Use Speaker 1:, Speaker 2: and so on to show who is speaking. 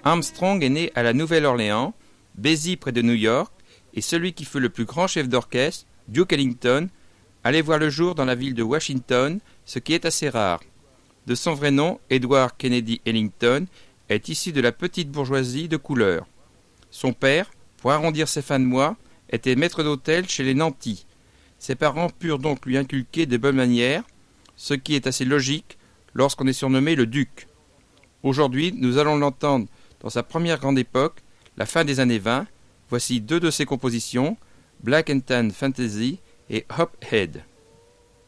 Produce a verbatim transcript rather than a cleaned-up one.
Speaker 1: Armstrong est né à la Nouvelle-Orléans, Béziers près de New York, et celui qui fut le plus grand chef d'orchestre, Duke Ellington, allait voir le jour dans la ville de Washington, ce qui est assez rare. De son vrai nom, Edward Kennedy Ellington, est issu de la petite bourgeoisie de couleur. Son père, pour arrondir ses fins de mois, était maître d'hôtel chez les nantis. Ses parents purent donc lui inculquer de bonnes manières, ce qui est assez logique lorsqu'on est surnommé le duc. Aujourd'hui, nous allons l'entendre dans sa première grande époque, la fin des années vingt. Voici deux de ses compositions, Black and Tan Fantasy et Hop Head.